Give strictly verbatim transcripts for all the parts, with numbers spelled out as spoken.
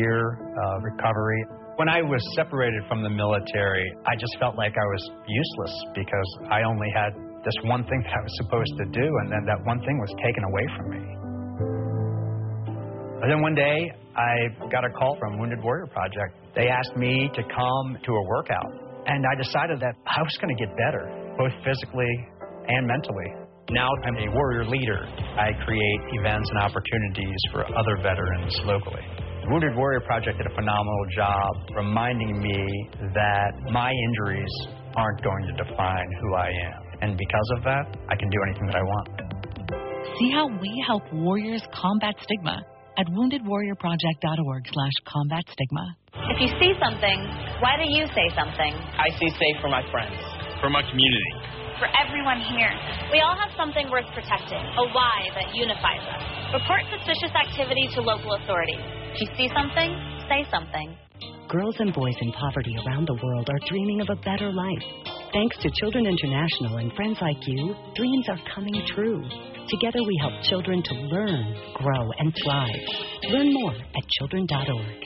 year uh, recovery. When I was separated from the military, I just felt like I was useless because I only had this one thing that I was supposed to do, and then that one thing was taken away from me. And then one day, I got a call from Wounded Warrior Project. They asked me to come to a workout, and I decided that I was going to get better, both physically and mentally. Now I'm a warrior leader. I create events and opportunities for other veterans locally. The Wounded Warrior Project did a phenomenal job reminding me that my injuries aren't going to define who I am. And because of that, I can do anything that I want. See how we help warriors combat stigma at wounded warrior project dot org slash combat stigma. If you see something, why don't you say something? I see safe for my friends, for my community. For everyone here. We all have something worth protecting, a why that unifies us. Report suspicious activity to local authorities. If you see something, say something. Girls and boys in poverty around the world are dreaming of a better life. Thanks to Children International and friends like you, dreams are coming true. Together we help children to learn, grow, and thrive. Learn more at children dot org.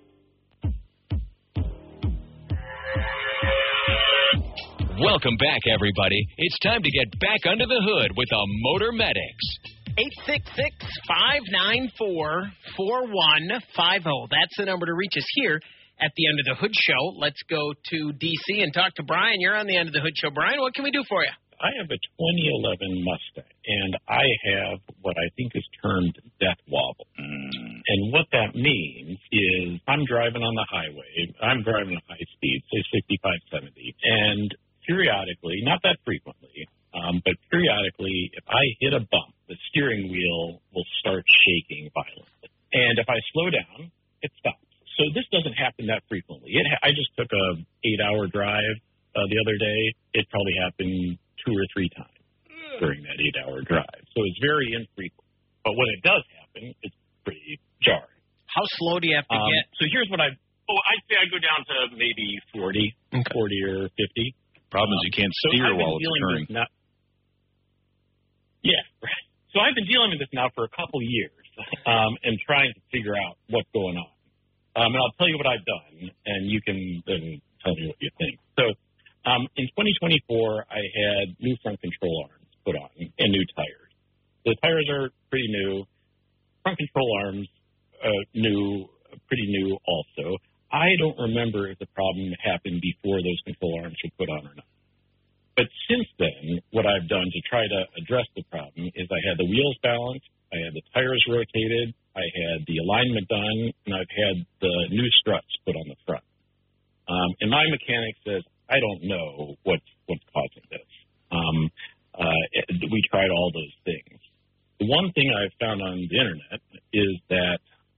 Welcome back, everybody. It's time to get back under the hood with the Motor Medics. eight six six, five nine four, four one five zero. That's the number to reach us here at the Under the Hood Show. Let's go to D C and talk to Brian. You're on the Under the Hood Show. Brian, what can we do for you? I have a twenty eleven Mustang, and I have what I think is termed death wobble. Mm. And what that means is I'm driving on the highway. I'm driving at high speed, say sixty-five, seventy, and periodically, not that frequently, um, but periodically, if I hit a bump, the steering wheel will start shaking violently. And if I slow down, it stops. So this doesn't happen that frequently. It ha- I just took a eight-hour drive uh, the other day. It probably happened two or three times during that eight-hour drive. So it's very infrequent. But when it does happen, it's pretty jarring. How slow do you have to um, get? So here's what I oh, I'd say I go down to maybe forty, okay. forty or fifty. Problem is you can't steer um, so while it's occurring. Now, yeah, right. So I've been dealing with this now for a couple years um, and trying to figure out what's going on. Um, and I'll tell you what I've done, and you can then tell me what you think. So um, in twenty twenty-four, I had new front control arms put on and new tires. The tires are pretty new. Front control arms, uh, new, pretty new also. I don't remember if the problem happened before those control arms were put on or not. But since then, what I've done to try to address the problem is I had the wheels balanced, I had the tires rotated, I had the alignment done, and I've had the new struts put on the front. Um, and my mechanic says, I don't know what's, what's causing this. Um, uh, we tried all those things. The one thing I've found on the internet is that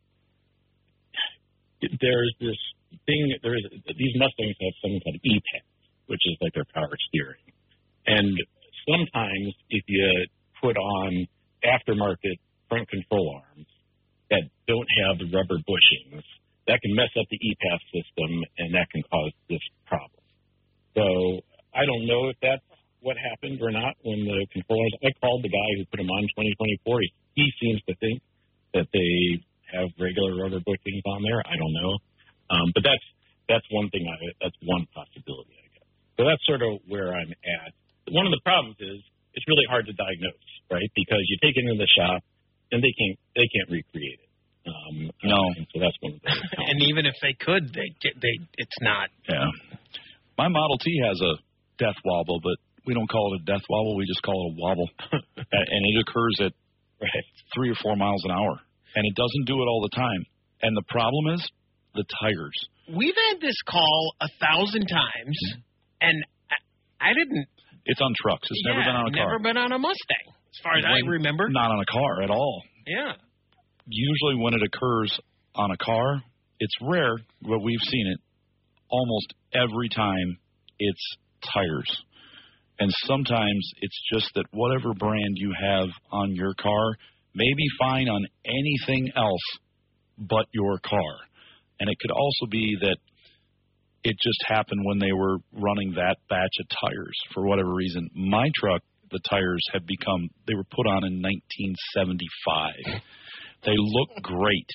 there's this thing, there is, these Mustangs have something called E-pads, which is like their power steering. And sometimes if you put on aftermarket front control arms that don't have the rubber bushings, that can mess up the E-pass system, and that can cause this problem. So I don't know if that's what happened or not when the controllers, I called the guy who put them on twenty twenty-four. He, he seems to think that they have regular rubber bushings on there. I don't know. Um, but that's that's one thing. I, that's one possibility, I guess. So that's sort of where I'm at. One of the problems is it's really hard to diagnose, right? Because you take it into the shop and they can't they can't recreate it. Um, no. And so that's one of the And even if they could, they they it's not. Yeah. My Model T has a death wobble, but we don't call it a death wobble. We just call it a wobble, and it occurs at right. three or four miles an hour. And it doesn't do it all the time. And the problem is the tires. We've had this call a thousand times, mm-hmm. and I, I didn't. It's on trucks. It's yeah, never been on a car. Never been on a Mustang, as far as when, I remember. Not on a car at all. Yeah. Usually when it occurs on a car, it's rare, but we've seen it almost every time it's tires. And sometimes it's just that whatever brand you have on your car may be fine on anything else but your car. And it could also be that it just happened when they were running that batch of tires for whatever reason. My truck, the tires have become, they were put on in nineteen seventy-five. They look great.